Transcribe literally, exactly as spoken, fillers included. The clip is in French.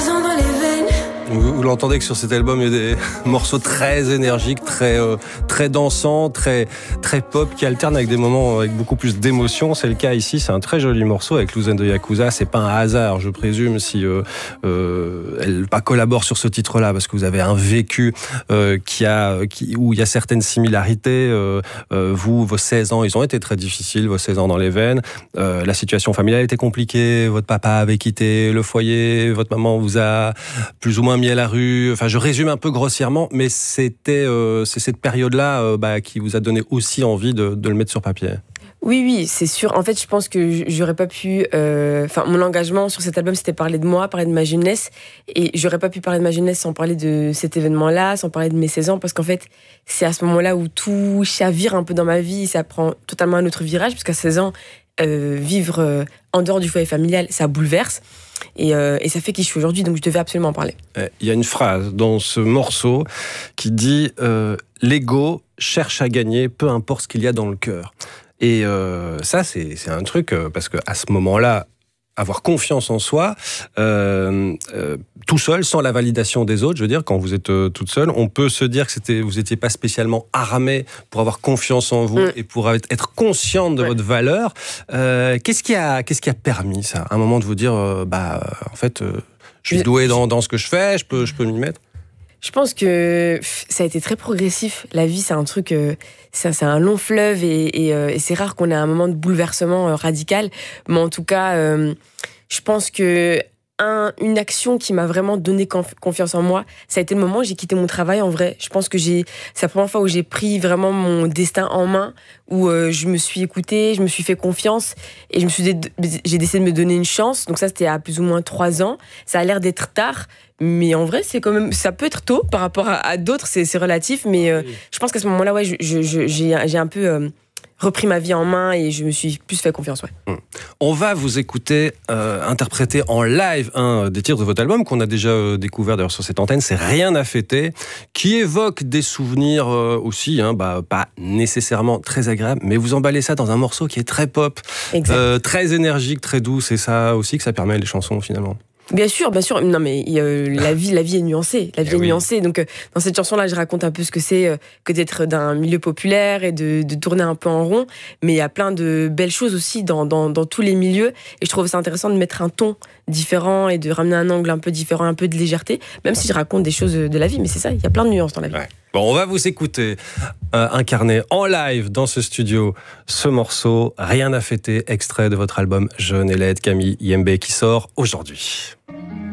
poison dans les veines. Vous, vous l'entendez que sur cet album, il y a des morceaux très énergiques, très euh, très dansants, très très pop, qui alternent avec des moments avec beaucoup plus d'émotion. C'est le cas ici. C'est un très joli morceau avec Luz and the Yakuza. C'est pas un hasard, je présume, si euh, euh, elle pas collabore sur ce titre-là, parce que vous avez un vécu euh, qui a qui, où il y a certaines similarités. Euh, euh, vous, vos seize ans, ils ont été très difficiles, vos seize ans dans les veines. Euh, la situation familiale était compliquée. Votre papa avait quitté le foyer. Votre maman vous a plus ou moins mis à la rue. Enfin, je résume un peu grossièrement, mais c'était euh, c'est cette période-là euh, bah, qui vous a donné aussi envie de, de le mettre sur papier. Oui, oui, c'est sûr. En fait, je pense que j'aurais pas pu... Enfin, euh, mon engagement sur cet album, c'était parler de moi, parler de ma jeunesse. Et j'aurais pas pu parler de ma jeunesse sans parler de cet événement-là, sans parler de mes seize ans, parce qu'en fait, c'est à ce moment-là où tout chavire un peu dans ma vie, ça prend totalement un autre virage, parce qu'à seize ans, euh, vivre euh, en dehors du foyer familial, ça bouleverse. Et, euh, et ça fait qui je suis aujourd'hui, donc je devais absolument en parler. Il y a une phrase dans ce morceau qui dit euh, « L'ego cherche à gagner, peu importe ce qu'il y a dans le cœur ». Et euh, ça, c'est, c'est un truc, euh, parce qu'à ce moment-là, avoir confiance en soi, euh, euh, tout seul, sans la validation des autres, je veux dire, quand vous êtes euh, toute seule, on peut se dire que c'était, vous n'étiez pas spécialement armée pour avoir confiance en vous mmh. et pour être consciente de ouais. votre valeur. Euh, qu'est-ce qui a, qu'est-ce qui a permis ça, à un moment de vous dire, euh, bah, en fait, euh, je suis douée dans, dans ce que je fais, je peux, je peux m'y mettre? Je pense que ça a été très progressif. La vie, c'est un truc, euh, c'est, c'est un long fleuve et, et, euh, et c'est rare qu'on ait un moment de bouleversement euh, radical. Mais en tout cas, euh, je pense que un, une action qui m'a vraiment donné conf- confiance en moi, ça a été le moment où j'ai quitté mon travail. En vrai, je pense que j'ai, c'est la première fois où j'ai pris vraiment mon destin en main, où euh, je me suis écoutée, je me suis fait confiance et je me suis dé- j'ai décidé de me donner une chance. Donc ça, c'était à plus ou moins trois ans. Ça a l'air d'être tard. Mais en vrai, c'est quand même, ça peut être tôt par rapport à, à d'autres, c'est, c'est relatif. Mais euh, oui. je pense qu'à ce moment-là, ouais, je, je, je, j'ai, j'ai un peu euh, repris ma vie en main et je me suis plus fait confiance. Ouais. On va vous écouter euh, interpréter en live un des titres de votre album qu'on a déjà euh, découvert d'ailleurs sur cette antenne. C'est Rien à fêter, qui évoque des souvenirs euh, aussi, hein, bah, pas nécessairement très agréables, mais vous emballez ça dans un morceau qui est très pop, euh, très énergique, très doux. C'est ça aussi que ça permet les chansons finalement. Bien sûr, bien sûr. Non, mais euh, la vie, la vie est nuancée. La vie eh est oui. nuancée. Donc, euh, dans cette chanson-là, je raconte un peu ce que c'est euh, que d'être d'un milieu populaire et de, de tourner un peu en rond. Mais il y a plein de belles choses aussi dans, dans, dans tous les milieux. Et je trouve ça intéressant de mettre un ton différent et de ramener un angle un peu différent, un peu de légèreté. Même si je raconte des choses de la vie. Mais c'est ça, il y a plein de nuances dans la vie. Ouais. Bon, on va vous écouter euh, incarner en live dans ce studio ce morceau Rien à fêter, extrait de votre album Jeune et laide, Camille Yembe, qui sort aujourd'hui.